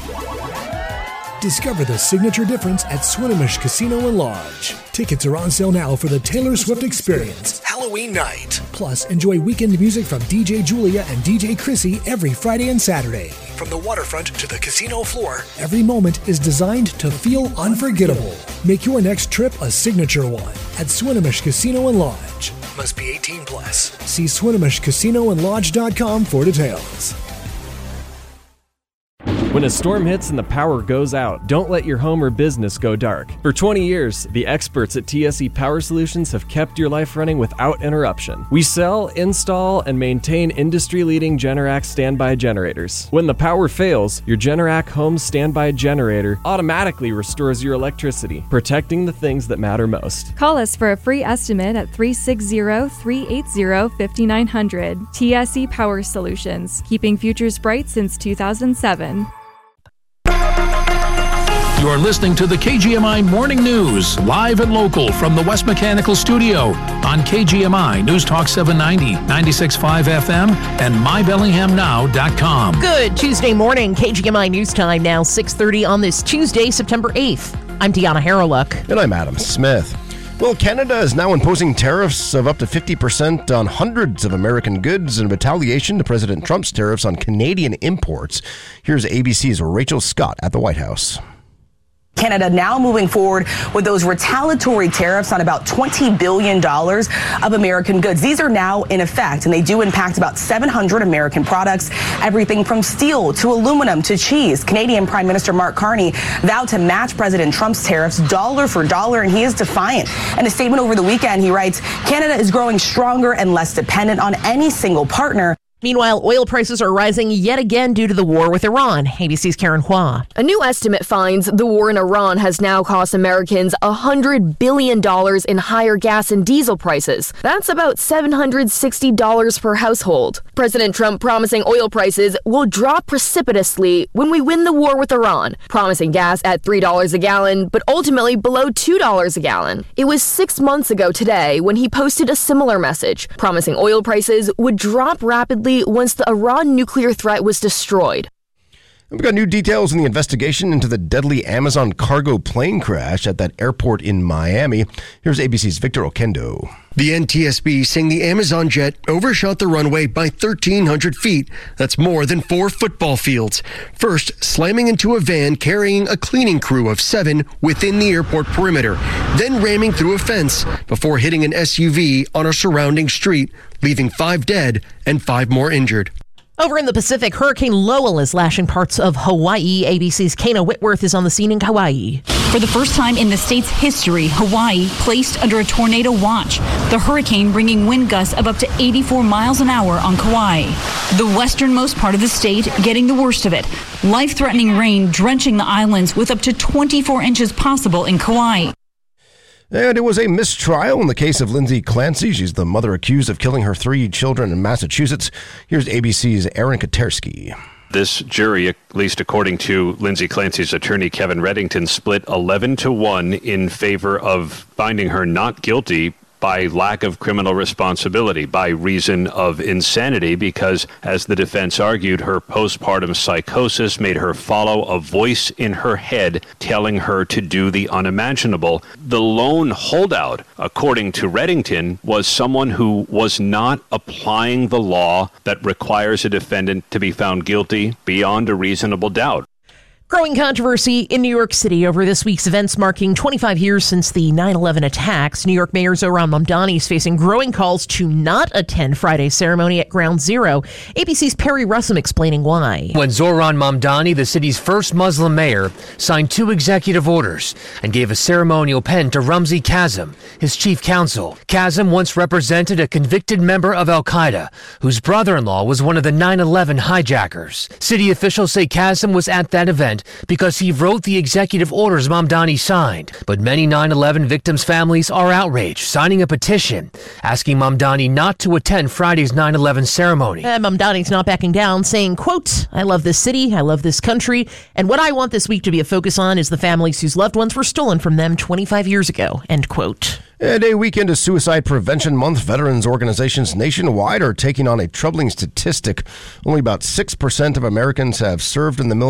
Discover the signature difference at Swinomish Casino and Lodge. Tickets are on sale now for the Taylor Swift Experience, Halloween night. Plus, enjoy weekend music from DJ Julia and DJ Chrissy every Friday and Saturday. From the waterfront to the casino floor, every moment is designed to feel unforgettable. Make your next trip a signature one at Swinomish Casino and Lodge. Must be 18 plus. See SwinomishCasinoandLodge.com for details. When a storm hits and the power goes out, don't let your home or business go dark. For 20 years, the experts at TSE Power Solutions have kept your life running without interruption. We sell, install, and maintain industry-leading Generac standby generators. When the power fails, your Generac home standby generator automatically restores your electricity, protecting the things that matter most. Call us for a free estimate at 360-380-5900. TSE Power Solutions, keeping futures bright since 2007. You're listening to the KGMI Morning News, live and local from the West Mechanical Studio on KGMI News Talk 790, 96.5 FM, and mybellinghamnow.com. Good Tuesday morning, KGMI News Time now 6:30 on this Tuesday, September 8th. I'm Deanna Harreluk. And I'm Adam Smith. Well, Canada is now imposing tariffs of up to 50% on hundreds of American goods in retaliation to President Trump's tariffs on Canadian imports. Here's ABC's Rachel Scott at the White House. Canada now moving forward with those retaliatory tariffs on about $20 billion of American goods. These are now in effect, and they do impact about 700 American products, everything from steel to aluminum to cheese. Canadian Prime Minister Mark Carney vowed to match President Trump's tariffs dollar for dollar, and he is defiant. In a statement over the weekend, he writes, Canada is growing stronger and less dependent on any single partner. Meanwhile, oil prices are rising yet again due to the war with Iran. ABC's Karen Hua. A new estimate finds the war in Iran has now cost Americans $100 billion in higher gas and diesel prices. That's about $760 per household. President Trump promising oil prices will drop precipitously when we win the war with Iran, promising gas at $3 a gallon, but ultimately below $2 a gallon. It was 6 months ago today when he posted a similar message, promising oil prices would drop rapidly once the Iran nuclear threat was destroyed. We've got new details in the investigation into the deadly Amazon cargo plane crash at that airport in Miami. Here's ABC's Victor Oquendo. The NTSB saying the Amazon jet overshot the runway by 1,300 feet. That's more than 4 football fields. First, slamming into a van carrying a cleaning crew of 7 within the airport perimeter, then ramming through a fence before hitting an SUV on a surrounding street, leaving 5 dead and 5 more injured. Over in the Pacific, Hurricane Lowell is lashing parts of Hawaii. ABC's Kana Whitworth is on the scene in Hawaii. For the first time in the state's history, Hawaii placed under a tornado watch. The hurricane bringing wind gusts of up to 84 miles an hour on Kauai. The westernmost part of the state getting the worst of it. Life-threatening rain drenching the islands with up to 24 inches possible in Kauai. And it was a mistrial in the case of Lindsay Clancy. She's the mother accused of killing her 3 children in Massachusetts. Here's ABC's Aaron Katersky. This jury, at least according to Lindsay Clancy's attorney Kevin Reddington, split 11-1 in favor of finding her not guilty by lack of criminal responsibility, by reason of insanity, because, as the defense argued, her postpartum psychosis made her follow a voice in her head telling her to do the unimaginable. The lone holdout, according to Reddington, was someone who was not applying the law that requires a defendant to be found guilty beyond a reasonable doubt. Growing controversy in New York City over this week's events marking 25 years since the 9/11 attacks. New York Mayor Zohran Mamdani is facing growing calls to not attend Friday's ceremony at Ground Zero. ABC's Perry Russum explaining why. When Zohran Mamdani, the city's first Muslim mayor, signed 2 executive orders and gave a ceremonial pen to Ramzi Kazem, his chief counsel. Kazem once represented a convicted member of Al-Qaeda, whose brother-in-law was one of the 9/11 hijackers. City officials say Kazem was at that event because he wrote the executive orders Mamdani signed. But many 9/11 victims' families are outraged, signing a petition asking Mamdani not to attend Friday's 9/11 ceremony. Mamdani's not backing down, saying, quote, "I love this city, I love this country, and what I want this week to be a focus on is the families whose loved ones were stolen from them 25 years ago," end quote. And a weekend of Suicide Prevention Month, veterans organizations nationwide are taking on a troubling statistic. Only about 6% of Americans have served in the military.